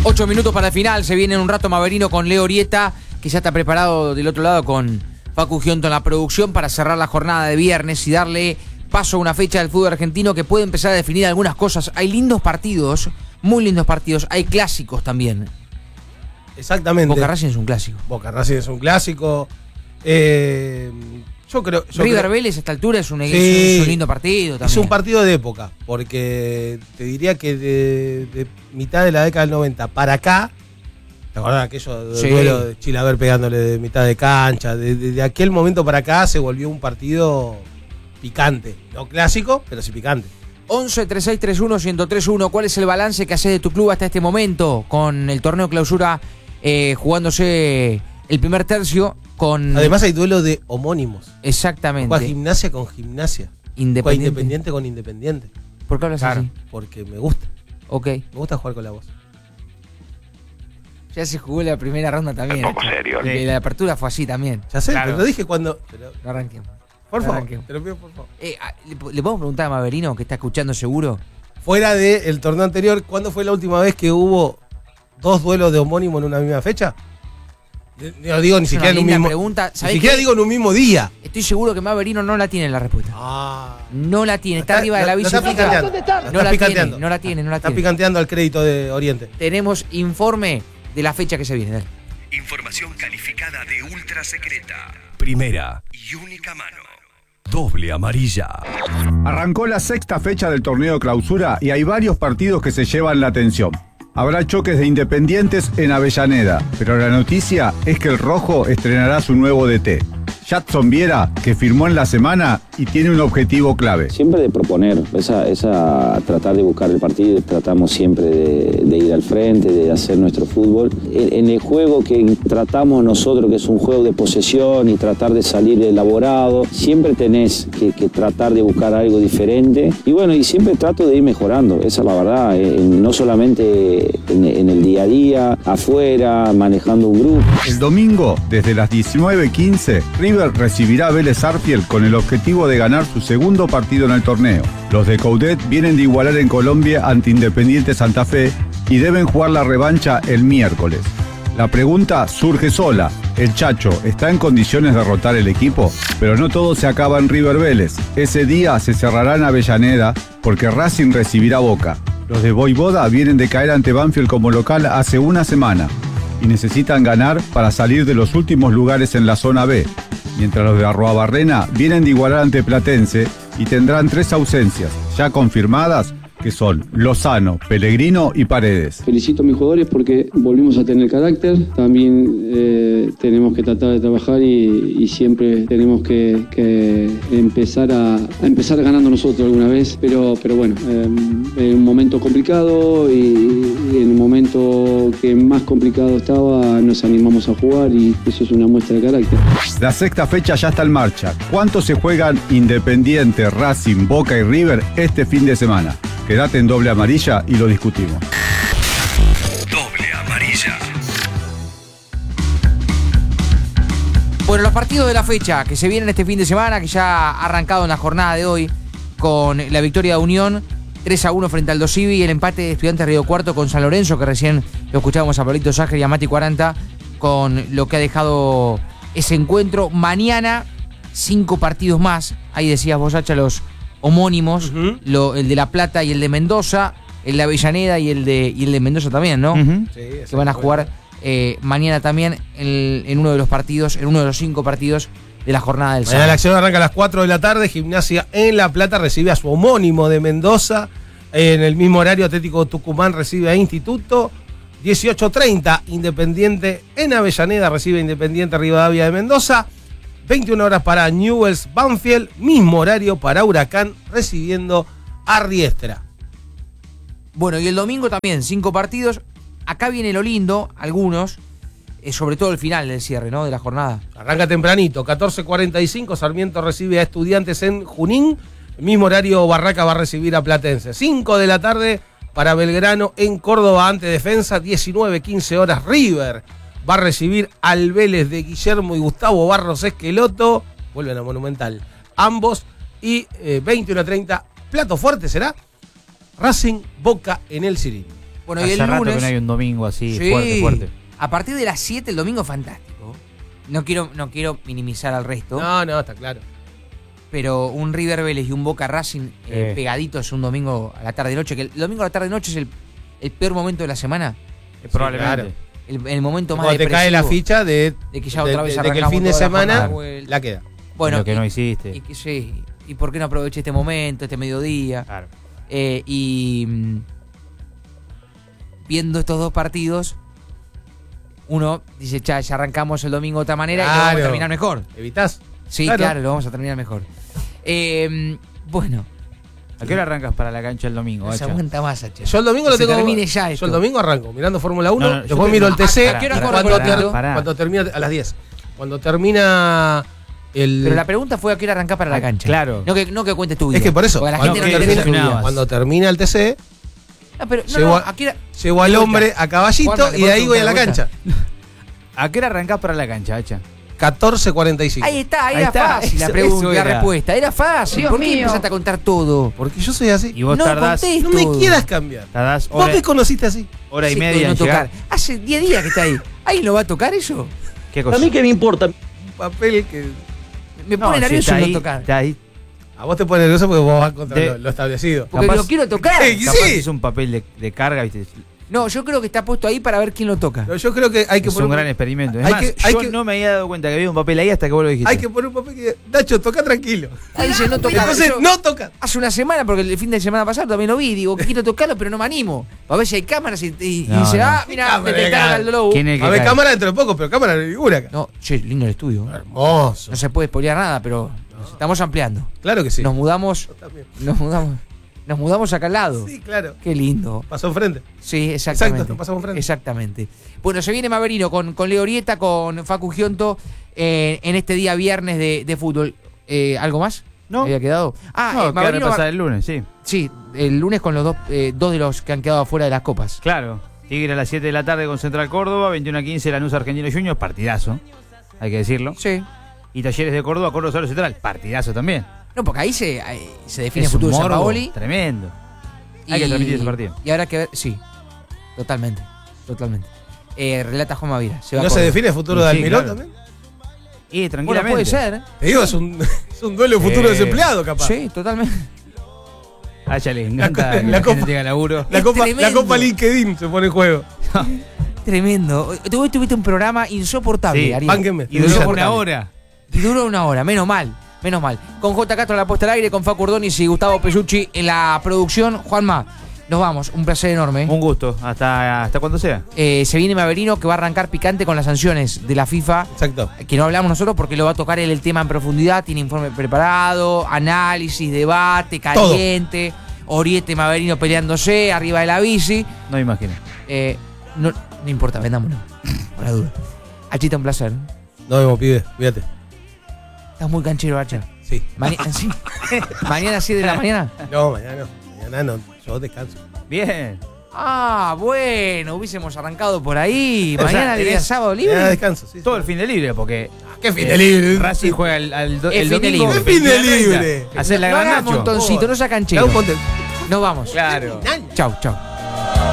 8 minutos para el final, se viene en un rato Maverino con Leo Orieta, que ya está preparado del otro lado con Facu Giunto en la producción para cerrar la jornada de viernes y darle paso a una fecha del fútbol argentino que puede empezar a definir algunas cosas. Hay lindos partidos, muy lindos partidos, hay clásicos también. Exactamente. Boca Racing es un clásico. Boca Racing es un clásico. Yo creo. River Vélez a esta altura es un lindo partido también. Es un partido de época, porque te diría que de mitad de la década del 90 para acá, ¿te acordás de aquello del duelo de Chilaver pegándole de mitad de cancha? De aquel momento para acá se volvió un partido picante. No clásico, pero sí picante. 11-3631-1031, ¿cuál es el balance que haces de tu club hasta este momento con el torneo clausura jugándose el primer tercio? Además hay duelo de homónimos. Exactamente. Juega Gimnasia con Gimnasia. Independiente con Independiente. ¿Por qué hablas así? Porque me gusta. Ok. Me gusta jugar con la voz. Ya se jugó la primera ronda también. Un poco serio. La apertura fue así también. Ya sé, pero lo dije cuando... No arranquemos. Por favor, te lo pido por favor. ¿Le podemos preguntar a Maverino, que está escuchando seguro? Fuera del torneo anterior, ¿cuándo fue la última vez que hubo 2 duelos de homónimo en una misma fecha? No digo ni siquiera en un mismo pregunta. Ni siquiera digo en un mismo día. Estoy seguro que Maverino no la tiene la respuesta. No la tiene, está arriba de la bicicleta. No la tiene. Está picanteando al crédito de Oriente. Tenemos informe de la fecha que se viene. Dale. Información calificada de ultra secreta. Primera y única mano. Doble amarilla. Arrancó la 6ª fecha del torneo clausura y hay varios partidos que se llevan la atención. Habrá choques de Independientes en Avellaneda, pero la noticia es que el Rojo estrenará su nuevo DT. Jadson Viera, que firmó en la semana y tiene un objetivo clave. Siempre de proponer, esa tratar de buscar el partido, tratamos siempre de ir al frente, de hacer nuestro fútbol. En el juego que tratamos nosotros, que es un juego de posesión y tratar de salir elaborado, siempre tenés que tratar de buscar algo diferente. Y bueno, y siempre trato de ir mejorando, esa es la verdad, no solamente en el día a día, afuera, manejando un grupo. El domingo, desde las 19:15, River recibirá a Vélez Sarsfield con el objetivo de ganar su segundo partido en el torneo. Los de Coudet vienen de igualar en Colombia ante Independiente Santa Fe y deben jugar la revancha el miércoles. La pregunta surge sola. ¿El Chacho está en condiciones de derrotar el equipo? Pero no todo se acaba en River Vélez. Ese día se cerrará en Avellaneda porque Racing recibirá Boca. Los de Voivoda vienen de caer ante Banfield como local hace una semana y necesitan ganar para salir de los últimos lugares en la zona B. Mientras los de Arruabarrena vienen de igualar ante Platense y tendrán 3 ausencias ya confirmadas, que son Lozano, Pellegrino y Paredes. Felicito a mis jugadores porque volvimos a tener carácter, también tenemos que tratar de trabajar y siempre tenemos que empezar ganando nosotros alguna vez, pero bueno, en un momento complicado y en el momento que más complicado estaba nos animamos a jugar y eso es una muestra de carácter. La 6ª fecha ya está en marcha. ¿Cuánto se juegan Independiente, Racing, Boca y River este fin de semana? Quédate en Doble Amarilla y lo discutimos. Doble amarilla. Bueno, los partidos de la fecha que se vienen este fin de semana, que ya ha arrancado en la jornada de hoy con la victoria de Unión 3-1 frente al Dosivi y el empate de Estudiantes Río Cuarto con San Lorenzo, que recién lo escuchábamos a Pablito Ságer y a Mati 40 con lo que ha dejado ese encuentro. Mañana 5 partidos más, ahí decías vos, Hacha, los homónimos, el de La Plata y el de Mendoza, el de Avellaneda y el de Mendoza también, ¿no? Sí, que van a jugar mañana también en uno de los partidos, en uno de los 5 partidos de la jornada del sábado. Mañana la acción arranca a las 4 de la tarde, Gimnasia en La Plata recibe a su homónimo de Mendoza, en el mismo horario Atlético Tucumán recibe a Instituto, 18:30 Independiente en Avellaneda recibe a Independiente Rivadavia de Mendoza, 21 horas para Newell's Banfield, mismo horario para Huracán recibiendo a Riestra. Bueno, y el domingo también, 5 partidos. Acá viene lo lindo, algunos, sobre todo el final del cierre, ¿no? De la jornada. Arranca tempranito, 14:45, Sarmiento recibe a Estudiantes en Junín, mismo horario Barraca va a recibir a Platense. 5 de la tarde para Belgrano en Córdoba ante Defensa, 19:15 horas River va a recibir al Vélez de Guillermo y Gustavo Barros Esqueloto. Vuelven a Monumental ambos. Y 21:30, plato fuerte será Racing Boca en el Cirín. Bueno, y Hace el rato lunes. que no hay un domingo así Sí. fuerte. A partir de las 7 el domingo fantástico. No quiero minimizar al resto. No, está claro. Pero un River Vélez y un Boca Racing pegaditos un domingo a la tarde-noche. Que el domingo a la tarde-noche es el peor momento de la semana. Probablemente. claro. El momento más Cuando te cae la depresivo ficha de que ya otra vez de que el arrancamos fin de toda la semana jornada vuelta. la queda. Bueno, Lo que y- no hiciste. y que sí. ¿Y por qué no aproveché este momento, este mediodía? Claro. Viendo estos dos partidos, uno dice, ya arrancamos el domingo de otra manera y lo vamos a Claro. terminar mejor. ¿Evitás? Sí, Claro. claro, lo vamos a terminar mejor. Bueno, ¿A qué hora arrancas para la cancha el domingo, no se Hacha? aguanta más, Hacha. Yo el domingo Que lo se tengo. termine ya yo esto. el domingo arranco mirando Fórmula 1, No, yo después te- miro el ¿A TC qué hora corre cuando, el campeonato? cuando termina a las 10. Cuando termina el Pero la pregunta fue a qué hora arrancar para la cancha. claro. No que cuentes tu vida. es que por eso, Porque a la cuando, gente no le termina- interesa tu vida. terminabas. cuando termina el TC, No, pero Llego a- ¿a qué hora? llego al De vuelta. hombre a caballito Juanma, ¿le y de ahí puedo voy a la preguntar cancha. ¿A qué hora arrancás para la cancha, Hacha? 14:45. Ahí está, Ahí era está, fácil la eso pregunta, la era. respuesta. Era fácil. Dios ¿Por qué mío. empezaste a contar todo? Porque yo soy así. Y vos No tardás, contés. No me todo. quieras cambiar. tardás Vos hora, me conociste así. hora y Sí, media no en tocar. llegar. Hace 10 días que está ahí. ¿Ahí no va a tocar eso? ¿Qué cosa? me importa. Un papel que. Me No, pone si nervioso está no ahí, tocar. está ahí. A vos te pone nervioso porque vos vas contra De- lo establecido. Porque capaz- lo quiero tocar. Sí. Capaz es un papel de carga, ¿viste? No, yo creo que está puesto ahí para ver quién lo toca. Pero yo creo que hay que Es poner un gran experimento. Es hay más, que- yo no me había dado cuenta que había un papel ahí hasta que vos lo dijiste. Hay que poner un papel que. Nacho, toca tranquilo. Ahí dice no tocar. Entonces, Yo- no toca. Hace una semana, porque el fin de semana pasado también lo vi, digo, quiero tocarlo, pero no me animo. A ver si hay cámaras y No, dice, no. ah, mira, Cámara, detectaron cámara. al lobo. ¿Quién es el que A ver, cae? cámara dentro de poco, pero cámara no hay ninguna acá. No, che, lindo el estudio. Hermoso. No se puede spoilear nada, pero nos estamos ampliando. Claro que sí. Nos mudamos, Yo también. nos mudamos acá al lado. Sí, claro. Qué lindo. Pasó enfrente. Sí, exactamente. Exacto, nos pasamos enfrente. Exactamente. Bueno, se viene Maverino con Leo Orieta, con Facu Gionto en este día viernes de fútbol. ¿Algo más? No. ¿Había quedado? No, queda Maverino repasar el lunes, sí. sí, el lunes con los dos de los que han quedado afuera de las copas. Claro. Tigre a las 7 de la tarde con Central Córdoba, 21:15 Lanús Argentino Juniors, partidazo, hay que decirlo. Sí. Y Talleres de Córdoba, Córdoba Solo Central, partidazo también. No, porque ahí se define el Es un futuro de San morbo Paoli. tremendo. Hay que transmitir ese partido. Y habrá que ver, sí, totalmente. Relata Juan Mavira. Se va ¿No a se Córdoba. define el futuro de Sí, Almirón claro. también? Y Bueno, tranquilamente. puede ser. Te digo, es un duelo futuro desempleado, capaz. Sí, totalmente. A ella le encanta que la la gente copa- tenga laburo. La Es copa, tremendo. LinkedIn se pone en juego. Tremendo. Hoy tuviste un programa insoportable, Sí, Ariel. bánquenme. Y duró Insoportable. una hora. Y duró una hora, menos mal. Menos mal. Con J. Castro en la puesta al aire, con Facu Ordóñez y Gustavo Pesucci en la producción. Juanma, nos vamos. Un placer enorme. Un gusto. Hasta cuando sea. Se viene Maverino que va a arrancar picante con las sanciones de la FIFA. Exacto. Que no hablamos nosotros porque lo va a tocar él el tema en profundidad. Tiene informe preparado, análisis, debate, caliente. Oriete Maverino peleándose arriba de la bici. No me imagino. No importa, vendámonos. Por la duda. Achita, un placer. Nos vemos, pibe. Cuídate. Estás muy canchero, Hacha. Sí. Sí. Mañana 7 de la mañana. No, mañana no. Mañana no. Yo descanso. Bien. Ah, bueno, hubiésemos arrancado por ahí. O sea, Mañana día tenés- sábado Mañana libre. descanso, sí. Todo el fin de libre, porque ¿Qué fin de libre? Racing juega el Es el fin de domingo. libre. ¿Qué fin de 21:30. libre? Hacer la No gran hagas Nacho. montoncito, no sea Da canchero. un montón. Nos vamos. Claro. Chau, chau.